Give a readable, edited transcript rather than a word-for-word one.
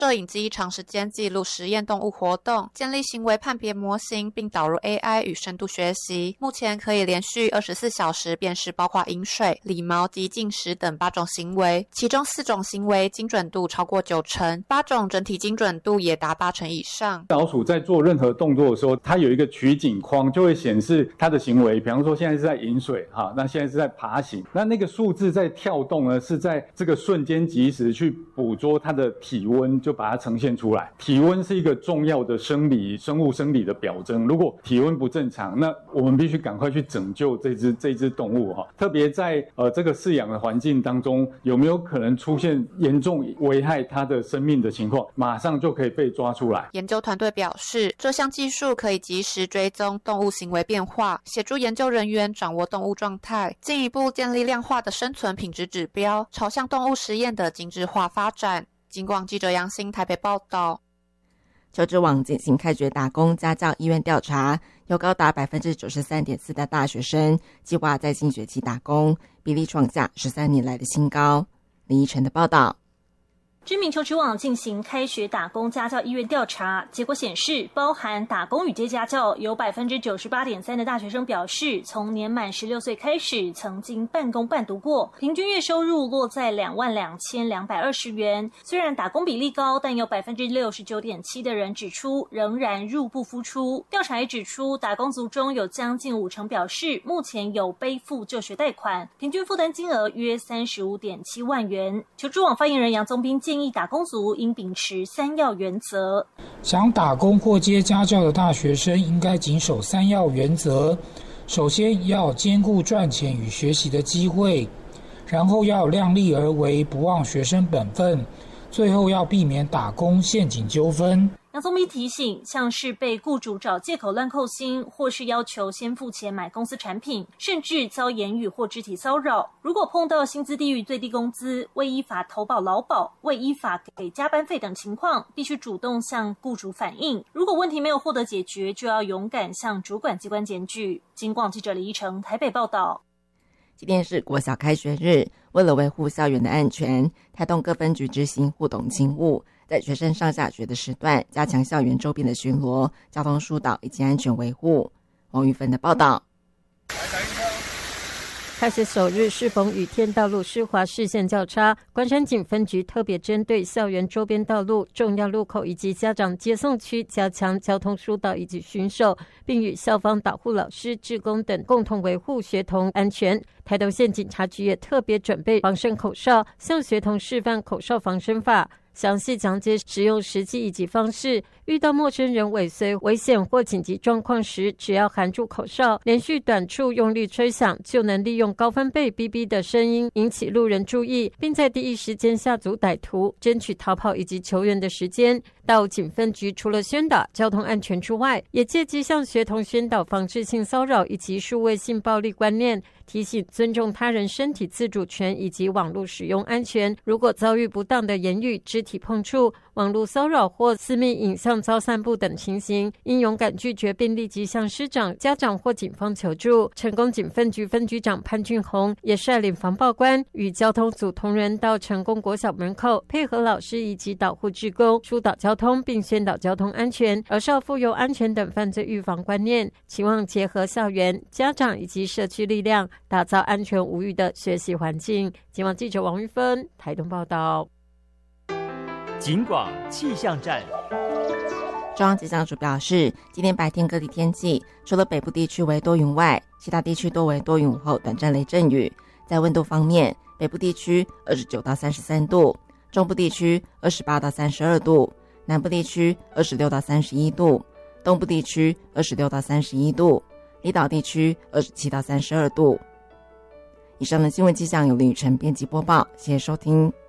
摄影机长时间记录实验动物活动，建立行为判别模型，并导入 AI 与深度学习。目前可以连续24小时辨识包括饮水、理毛及进食等8种行为，其中4种行为精准度超过90%，8种整体精准度也达80%以上。 老鼠在做任何动作的时候，它有一个取景框，就会显示它的行为。比方说现在是在饮水，那现在是在爬行，那个数字在跳动呢，是在这个瞬间即时去捕捉它的体温，就把它呈现出来。体温是一个重要的生物生理的表征，如果体温不正常，那我们必须赶快去拯救这只动物特别在这个饲养的环境当中，有没有可能出现严重危害它的生命的情况，马上就可以被抓出来。 研究团队表示，这项技术可以及时追踪动物行为变化，协助研究人员掌握动物状态，进一步建立量化的生存品质指标，朝向动物实验的精致化发展。警广记者杨欣台北报道。 求职网进行开学打工家教意愿调查，有高达 93.4% 的大学生计划在新学期打工，比例创下13年来的新高。林依晨的报道。 知名求职网进行开学打工家教意愿调查，结果显示，包含打工与接家教，有 98.3% 的大学生表示，从年满16岁开始，曾经半工半读过，平均月收入落在22220元。虽然打工比例高，但有 69.7% 的人指出，仍然入不敷出。调查也指出，打工族中有将近50%表示，目前有背负就学贷款，平均负担金额约35.7万元。求职网发言人杨宗斌建议打工族应秉持3要原则。 想打工或接家教的大学生应该谨守3要原则。首先要兼顾赚钱与学习的机会，然后要量力而为，不忘学生本分，最后要避免打工陷阱纠纷。 杨宗斌提醒，像是被雇主找借口乱扣薪，或是要求先付钱买公司产品，甚至遭言语或肢体骚扰，如果碰到薪资低于最低工资、未依法投保劳保、未依法给加班费等情况，必须主动向雇主反映。如果问题没有获得解决，就要勇敢向主管机关检举。警广记者李依成台北报道。 今天是国小开学日，为了维护校园的安全，台东各分局执行互动勤务，在学生上下学的时段加强校园周边的巡逻、交通疏导以及安全维护。王玉芬的报道。 开学首日适逢雨天，道路湿滑，视线较差。关山警分局特别针对校园周边道路、重要路口以及家长接送区，加强交通疏导以及巡守，并与校方导护老师、志工等共同维护学童安全。台东县警察局也特别准备防身口哨，向学童示范口哨防身法，详细讲解使用时机以及方式。遇到陌生人尾随、危险或紧急状况时，只要含住口哨，连续短处用力吹响，就能利用高分贝哔哔的声音引起路人注意，并在第一时间下阻歹徒，争取逃跑以及求援的时间。到警分局除了宣导交通安全之外，也借机向学童宣导防治性骚扰以及数位性暴力观念，提醒尊重他人身体自主权以及网络使用安全。如果遭遇不当的言语、肢体碰触、网络骚扰或私密影像遭散布等情形，应勇敢拒绝并立即向师长、家长或警方求助。成功警分局分局长潘俊宏也率领防暴官与交通组同仁到成功国小门口，配合老师以及导护志工疏导交通，并宣导交通安全，而少妇幼安全等犯罪预防观念，期望结合校园、家长以及社区力量，打造安全无虞的学习环境。警网记者王玉芬台东报道。 警广气象站。 中央气象署表示，今天白天各地天气除了北部地区为多云外，其他地区多为多云午后短暂雷阵雨。在温度方面，北部地区29到33度，中部地区28到32度，南部地区26到31度，东部地区26到31度，离岛地区27到32度。以上的新闻气象由林雨晨编辑播报，谢谢收听。